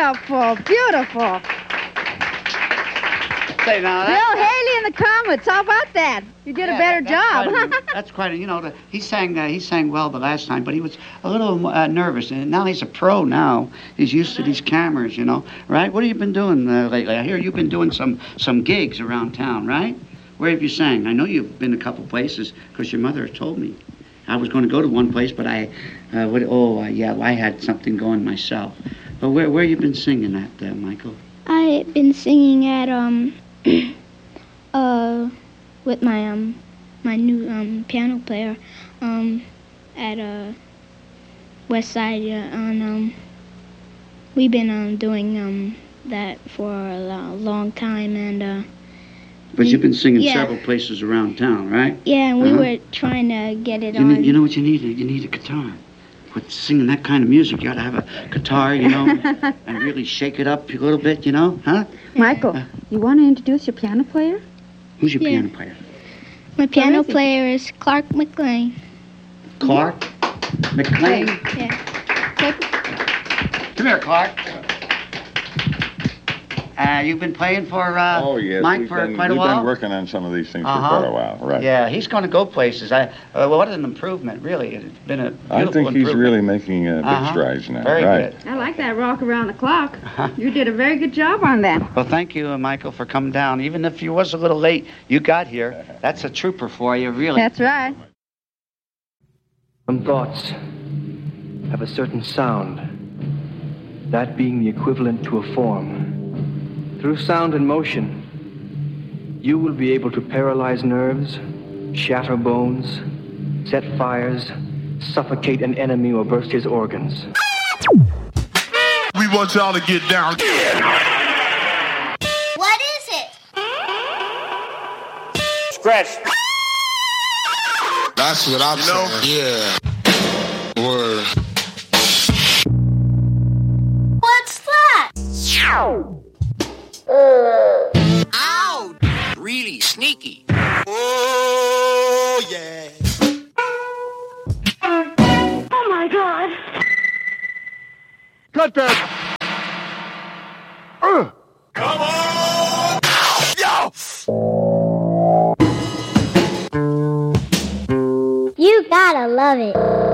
Beautiful, beautiful. Say now, Bill Haley in the Comets. How about that? You did a better job. That's quite. He sang well the last time, but he was a little nervous. And now he's a pro. Now he's used to these cameras. Right? What have you been doing lately? I hear you've been doing some gigs around town, right? Where have you sang? I know you've been a couple places because your mother told me. I was going to go to one place, but I had something going myself. But where you been singing at, Michael? I've been singing at with my new piano player at West Side. We've been doing that for a long time, and but you've been singing several places around town, right? Yeah, and we were trying to get it on. You know what you need? You need a guitar. With singing that kind of music, you got to have a guitar, and really shake it up a little bit, huh? Michael, you want to introduce your piano player? Who's your piano player? My piano player is Clark McLean. Clark McLean? Yeah. Come here, Clark. You've been playing for Mike for quite a while? We've been working on some of these things for quite a while, right? Yeah, he's going to go places. What an improvement, really. It's been a beautiful improvement. I think he's really making big strides now. Very good. I like that rock around the clock. You did a very good job on that. Well, thank you, Michael, for coming down. Even if you was a little late, you got here. That's a trooper for you, really. That's right. Some thoughts have a certain sound, that being the equivalent to a form. Through sound and motion, you will be able to paralyze nerves, shatter bones, set fires, suffocate an enemy, or burst his organs. We want y'all to get down. What is it? Stretch. That's what I'm saying. Yeah. Word. What's that? Ow! Really sneaky. Oh, yeah. Oh, my God. Cut that. Come on! Yo! You gotta love it.